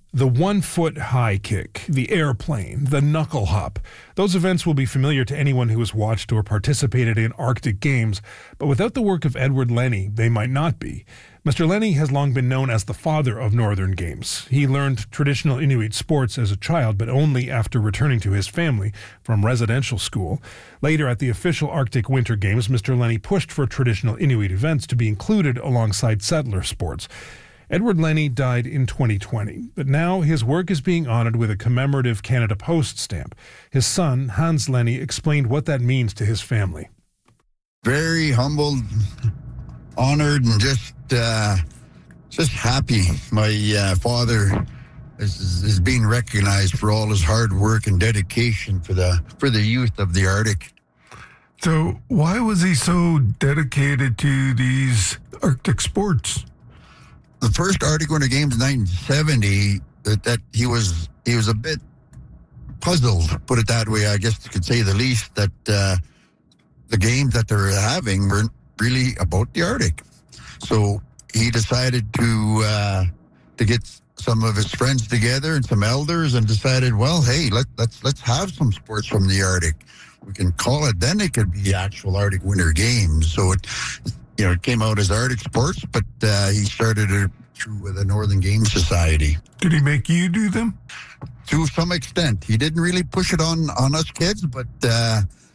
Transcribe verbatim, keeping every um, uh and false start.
The one-foot high kick, the airplane, the knuckle hop. Those events will be familiar to anyone who has watched or participated in Arctic Games, but without the work of Edward Lenny, they might not be. Mister Lenny has long been known as the father of Northern Games. He learned traditional Inuit sports as a child, but only after returning to his family from residential school. Later, at the official Arctic Winter Games, Mister Lenny pushed for traditional Inuit events to be included alongside settler sports. Edward Lenny died in twenty twenty, but now his work is being honored with a commemorative Canada Post stamp. His son, Hans Lenny, explained what that means to his family. Very humbled, honored, and just uh, just happy. My uh, father is, is being recognized for all his hard work and dedication for the for the youth of the Arctic. So why was he so dedicated to these Arctic sports? The first Arctic Winter Games in nineteen seventy, that, that he was he was a bit puzzled, put it that way, I guess you could say the least, that uh, the games that they're having weren't really about the Arctic. So he decided to uh, to get some of his friends together and some elders and decided, well, hey, let, let's let's have some sports from the Arctic. We can call it, then it could be actual Arctic Winter Games. So it, you know, it came out as Arctic Sports, but uh, he started it through with the Northern Games Society. Did he make you do them? To some extent. He didn't really push it on, on us kids, but uh,